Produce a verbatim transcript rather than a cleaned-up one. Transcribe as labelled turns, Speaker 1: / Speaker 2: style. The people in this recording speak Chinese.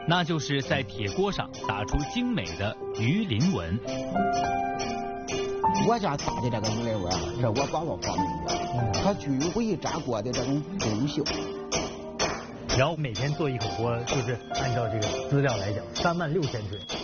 Speaker 1: 那就是在铁锅上打出精美的鱼鳞纹。
Speaker 2: 我家打的这个鱼鳞纹啊，是我爸爸发明的，它具有回炸锅的这种功效。
Speaker 3: 然后每天做一口锅，就是按照这个资料来讲，三万六千吨。